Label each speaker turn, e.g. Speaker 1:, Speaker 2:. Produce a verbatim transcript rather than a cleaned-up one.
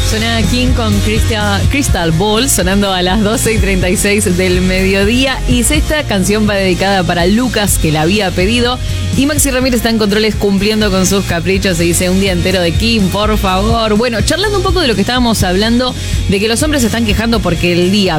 Speaker 1: Suena King con Crystal, Crystal Ball, sonando a las doce y treinta y seis del mediodía. Y esta canción va dedicada para Lucas, que la había pedido. Y Maxi Ramírez está en controles cumpliendo con sus caprichos. Se dice un día entero de Kim, por favor. Bueno, charlando un poco de lo que estábamos hablando, de que los hombres se están quejando porque el día